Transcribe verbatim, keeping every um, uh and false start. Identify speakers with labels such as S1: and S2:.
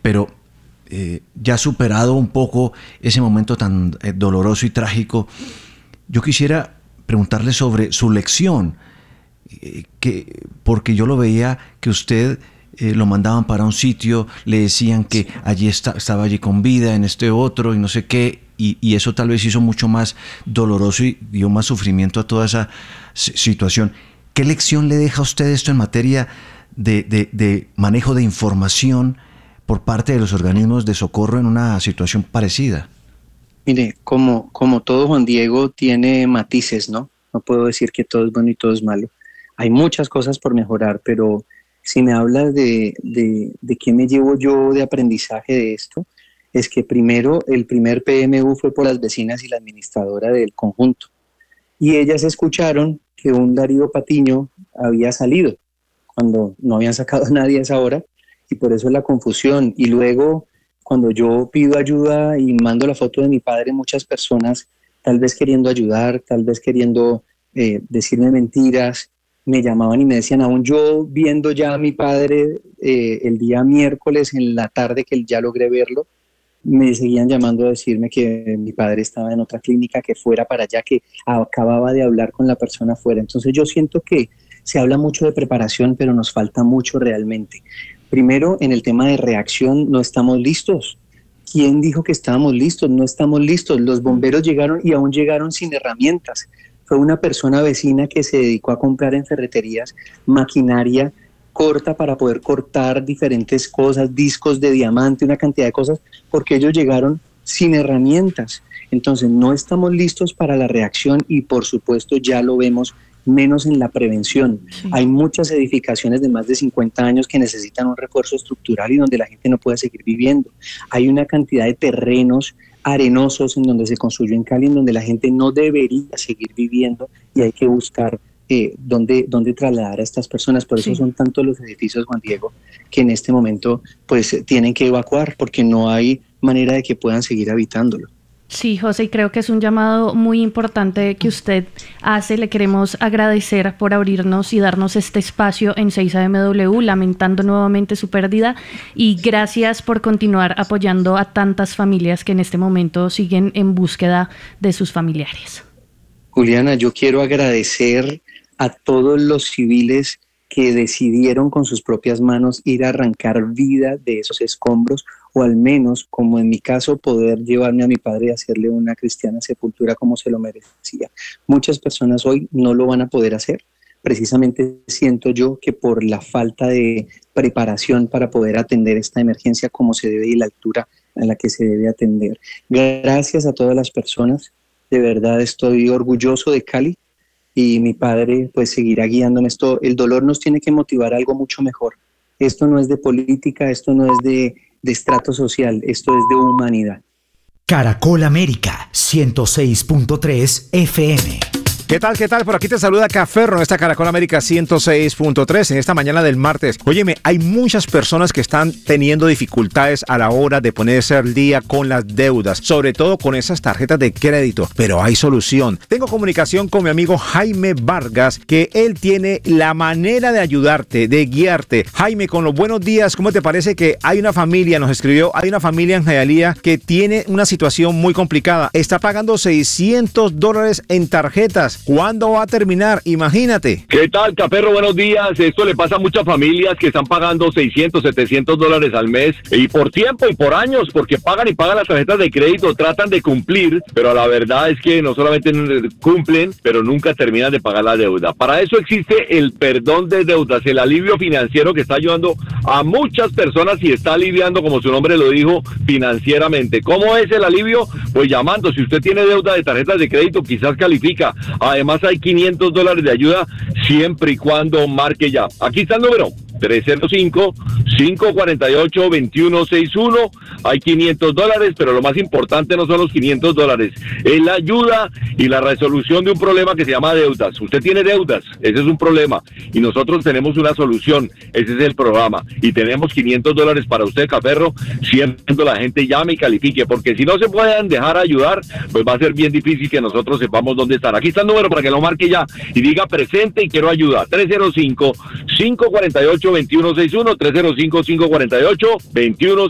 S1: pero eh, ya superado un poco ese momento tan eh, doloroso y trágico, yo quisiera preguntarle sobre su lección, eh, que, porque yo lo veía que usted eh, lo mandaban para un sitio, le decían que allí está, estaba allí con vida, en este otro y no sé qué, y, y eso tal vez hizo mucho más doloroso y dio más sufrimiento a toda esa situación. ¿Qué lección le deja a usted esto en materia de, de, de manejo de información por parte de los organismos de socorro en una situación parecida?
S2: Mire, como, como todo, Juan Diego, tiene matices, ¿no? No puedo decir que todo es bueno y todo es malo. Hay muchas cosas por mejorar, pero si me hablas de, de, de qué me llevo yo de aprendizaje de esto, es que primero el primer P M U fue por las vecinas y la administradora del conjunto. Y ellas escucharon que un Darío Patiño había salido, cuando no habían sacado a nadie a esa hora, y por eso la confusión. Y luego, cuando yo pido ayuda y mando la foto de mi padre, muchas personas, tal vez queriendo ayudar, tal vez queriendo eh, decirme mentiras, me llamaban y me decían, aún yo viendo ya a mi padre eh, el día miércoles en la tarde que ya logré verlo, me seguían llamando a decirme que mi padre estaba en otra clínica, que fuera para allá, que acababa de hablar con la persona afuera. Entonces yo siento que se habla mucho de preparación, pero nos falta mucho realmente. Primero, en el tema de reacción, no estamos listos. ¿Quién dijo que estábamos listos? No estamos listos. Los bomberos llegaron y aún llegaron sin herramientas. Fue una persona vecina que se dedicó a comprar en ferreterías maquinaria corta para poder cortar diferentes cosas, discos de diamante, una cantidad de cosas, porque ellos llegaron sin herramientas. Entonces no estamos listos para la reacción y por supuesto ya lo vemos menos en la prevención. Sí. Hay muchas edificaciones de más de cincuenta años que necesitan un refuerzo estructural y donde la gente no puede seguir viviendo. Hay una cantidad de terrenos arenosos en donde se construyó en Cali, en donde la gente no debería seguir viviendo y hay que buscar Eh, dónde, dónde trasladar a estas personas. Por eso sí. Son tantos los edificios, Juan Diego, que en este momento pues tienen que evacuar porque no hay manera de que puedan seguir habitándolo.
S3: Sí, José, y creo que es un llamado muy importante que usted hace. Le queremos agradecer por abrirnos y darnos este espacio en seis A M W, lamentando nuevamente su pérdida, y gracias por continuar apoyando a tantas familias que en este momento siguen en búsqueda de sus familiares.
S2: Juliana, yo quiero agradecer a todos los civiles que decidieron con sus propias manos ir a arrancar vida de esos escombros, o al menos, como en mi caso, poder llevarme a mi padre y hacerle una cristiana sepultura como se lo merecía. Muchas personas hoy no lo van a poder hacer. Precisamente siento yo que por la falta de preparación para poder atender esta emergencia como se debe y la altura a la que se debe atender. Gracias a todas las personas. De verdad estoy orgulloso de Cali. Y mi padre pues seguirá guiándome. Esto, el dolor nos tiene que motivar a algo mucho mejor. Esto no es de política, esto no es de, de estrato social, esto es de humanidad.
S4: Caracol América, ciento seis punto tres F M.
S5: ¿Qué tal, qué tal? Por aquí te saluda Caferro en esta Caracol América ciento seis punto tres en esta mañana del martes. Óyeme, hay muchas personas que están teniendo dificultades a la hora de ponerse al día con las deudas, sobre todo con esas tarjetas de crédito, pero hay solución. Tengo comunicación con mi amigo Jaime Vargas, que él tiene la manera de ayudarte, de guiarte. Jaime, con los buenos días, ¿cómo te parece que hay una familia, nos escribió, hay una familia en Hialeah que tiene una situación muy complicada? Está pagando seiscientos dólares en tarjetas. ¿Cuándo va a terminar? Imagínate.
S6: ¿Qué tal, Caferro? Buenos días. Esto le pasa a muchas familias que están pagando seiscientos, setecientos dólares al mes y por tiempo y por años, porque pagan y pagan las tarjetas de crédito, tratan de cumplir, pero la verdad es que no solamente cumplen, pero nunca terminan de pagar la deuda. Para eso existe el perdón de deudas, el alivio financiero que está ayudando a muchas personas y está aliviando, como su nombre lo dijo, financieramente. ¿Cómo es el alivio? Pues llamando. Si usted tiene deuda de tarjetas de crédito, quizás califica. Además hay quinientos dólares de ayuda siempre y cuando marque ya. Aquí está el número. tres cero cinco, cinco cuatro ocho, dos uno seis uno. Hay quinientos dólares, pero lo más importante no son los quinientos dólares, es la ayuda y la resolución de un problema que se llama deudas. Usted tiene deudas, ese es un problema, y nosotros tenemos una solución, ese es el programa, y tenemos quinientos dólares para usted, Caferro, siempre la gente llame y califique, porque si no se pueden dejar ayudar, pues va a ser bien difícil que nosotros sepamos dónde están. Aquí está el número para que lo marque ya, y diga presente y quiero ayuda. tres cero cinco, cinco cuatro ocho, dos uno seis uno, tres cero cinco, cinco cuatro ocho, dos uno